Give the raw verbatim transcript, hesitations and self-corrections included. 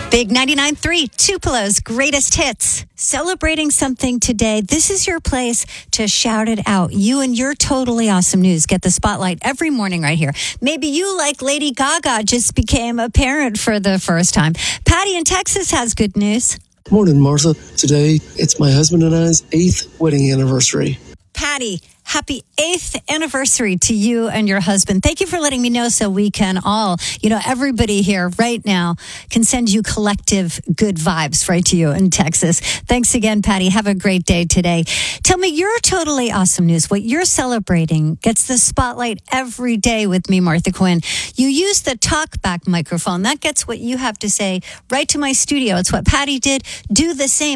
Big ninety-nine point three, Tupelo's greatest hits. Celebrating something today. This is your place to shout it out. You and your totally awesome news get the spotlight every morning right here. Maybe you, like Lady Gaga, just became a parent for the first time. Patty in Texas has good news. Morning, Martha. Today, it's my husband and I's eighth wedding anniversary. Patty, happy eighth anniversary to you and your husband. Thank you for letting me know so we can all, you know, everybody here right now can send you collective good vibes right to you in Texas. Thanks again, Patty. Have a great day today. Tell me your totally awesome news. What you're celebrating gets the spotlight every day with me, Martha Quinn. You use the talkback microphone. That gets what you have to say right to my studio. It's what Patty did. Do the same.